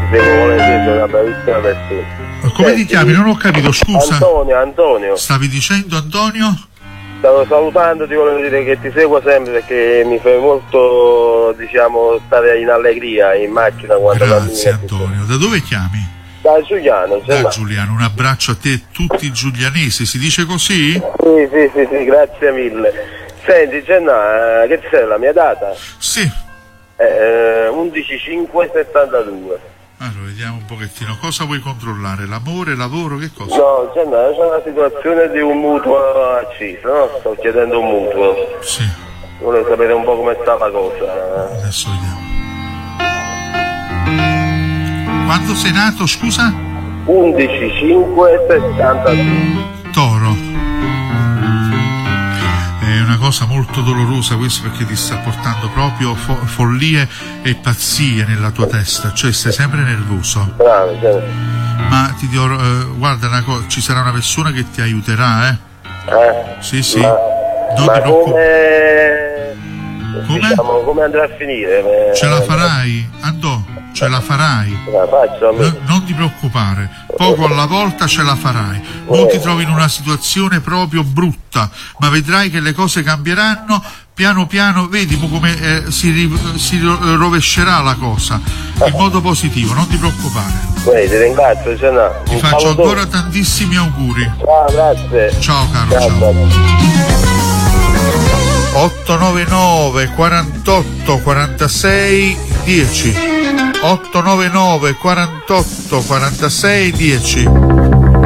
seguo volentieri, sei una bravissima persona. Come ti chiami? Non ho capito, scusa. Antonio. Stavi dicendo, Antonio? Stavo salutando, ti volevo dire che ti seguo sempre perché mi fai molto, diciamo, stare in allegria in macchina quando Grazie Antonio. Da dove chiami? Da Giuliano. Da Giuliano, un abbraccio a te e tutti i giulianesi, si dice così? Sì, grazie mille. Senti, Genna, che c'è la mia data? Sì. 11/5/72. Allora, vediamo un pochettino. Cosa vuoi controllare? L'amore, lavoro, che cosa? No, c'è una situazione di un mutuo acceso, no? Sto chiedendo un mutuo. Sì. Volevo sapere un po' come sta la cosa. Adesso vediamo. Quando sei nato, scusa? 11/5/72. Toro. È una cosa molto dolorosa questo, perché ti sta portando proprio follie e pazzie nella tua testa, cioè sei sempre nervoso. Bravo, ma ti dirò, guarda, ci sarà una persona che ti aiuterà, Sì. Ma non ti come? Diciamo, come andrà a finire? Ce la farai, Andò, ce la farai. La faccio, non ti preoccupare, poco alla volta ce la farai. Non ti trovi in una situazione proprio brutta, ma vedrai che le cose cambieranno piano piano, vedi come si rovescerà la cosa in modo positivo, non ti preoccupare. Ti ringrazio, ti faccio ancora tantissimi auguri. Grazie. Ciao caro, ciao. 899 48 46 10 899 48 46 10